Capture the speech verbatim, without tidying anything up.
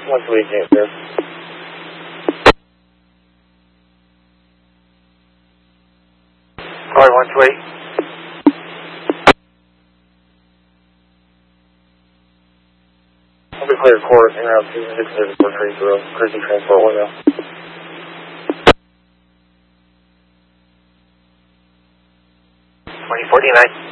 One two eight, James there. Sorry, one two eight. I'll be clear course in route two six seven four three zero, cruising transport window. twenty forty-nine.